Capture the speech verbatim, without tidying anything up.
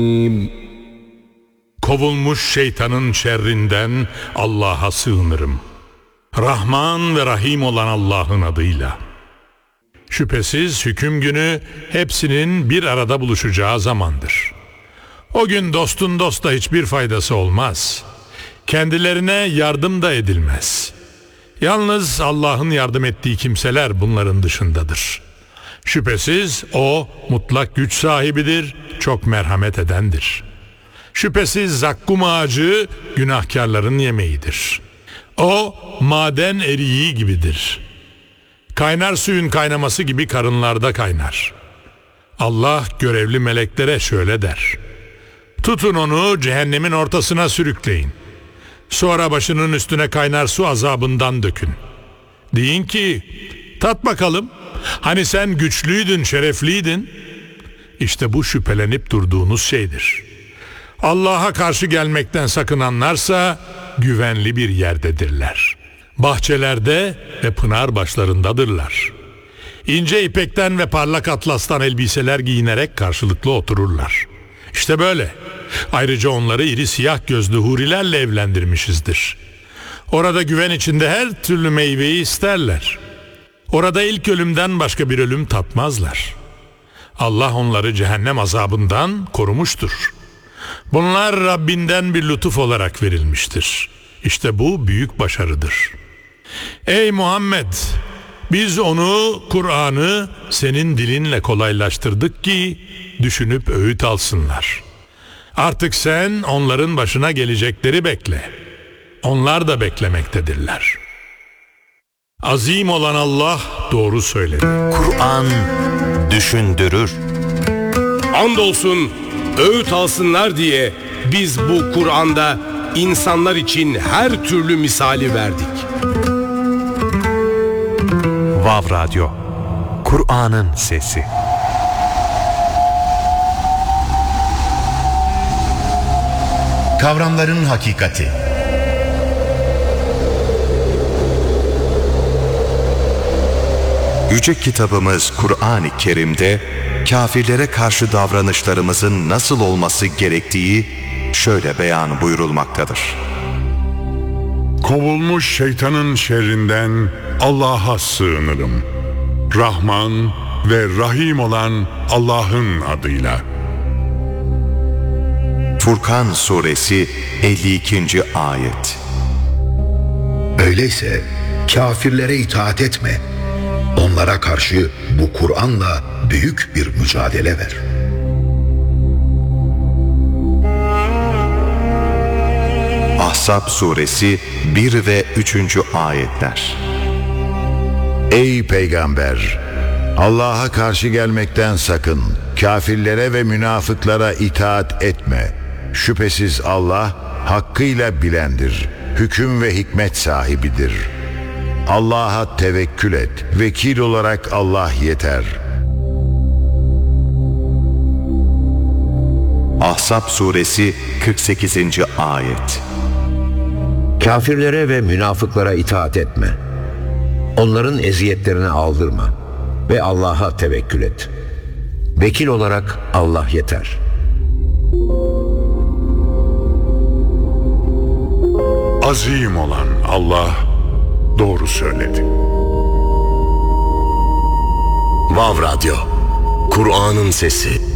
Kovulmuş şeytanın şerrinden Allah'a sığınırım. Rahman ve Rahim olan Allah'ın adıyla. Şüphesiz hüküm günü hepsinin bir arada buluşacağı zamandır. O gün dostun dosta hiçbir faydası olmaz. Kendilerine yardım da edilmez. Yalnız Allah'ın yardım ettiği kimseler bunların dışındadır. Şüphesiz O mutlak güç sahibidir, çok merhamet edendir. Şüphesiz zakkum ağacı günahkarların yemeğidir. O maden eriği gibidir. Kaynar suyun kaynaması gibi karınlarda kaynar. Allah görevli meleklere şöyle der: tutun onu cehennemin ortasına sürükleyin. Sonra başının üstüne kaynar su azabından dökün. Deyin ki, tat bakalım, hani sen güçlüydün, şerefliydin. İşte bu şüphelenip durduğunuz şeydir. Allah'a karşı gelmekten sakınanlarsa güvenli bir yerdedirler. Bahçelerde ve pınar başlarındadırlar. İnce ipekten ve parlak atlastan elbiseler giyinerek karşılıklı otururlar. İşte böyle. Ayrıca onları iri siyah gözlü hurilerle evlendirmişizdir. Orada güven içinde her türlü meyveyi isterler. Orada ilk ölümden başka bir ölüm tatmazlar. Allah onları cehennem azabından korumuştur. Bunlar Rabbinden bir lütuf olarak verilmiştir. İşte bu büyük başarıdır. Ey Muhammed! Biz onu, Kur'an'ı senin dilinle kolaylaştırdık ki düşünüp öğüt alsınlar. Artık sen onların başına gelecekleri bekle. Onlar da beklemektedirler. Azim olan Allah doğru söyledi. Kur'an düşündürür. Andolsun öğüt alsınlar diye biz bu Kur'an'da insanlar için her türlü misali verdik. Vav Radyo, Kur'an'ın sesi. Kavramların hakikati. Yüce kitabımız Kur'an-ı Kerim'de kafirlere karşı davranışlarımızın nasıl olması gerektiği şöyle beyan buyurulmaktadır. Kovulmuş şeytanın şerrinden Allah'a sığınırım. Rahman ve Rahim olan Allah'ın adıyla. Furkan Suresi elli ikinci ayet. Öyleyse kafirlere itaat etme. Onlara karşı bu Kur'an'la büyük bir mücadele ver. Ahzab Suresi bir ve üçüncü ayetler. Ey Peygamber! Allah'a karşı gelmekten sakın. Kafirlere ve münafıklara itaat etme. Şüphesiz Allah hakkıyla bilendir. Hüküm ve hikmet sahibidir. Allah'a tevekkül et. Vekil olarak Allah yeter. Ahzab Suresi kırk sekizinci ayet. Kafirlere ve münafıklara itaat etme. Onların eziyetlerine aldırma ve Allah'a tevekkül et. Vekil olarak Allah yeter. Azim olan Allah doğru söyledi. Vav Radyo, Kur'an'ın sesi.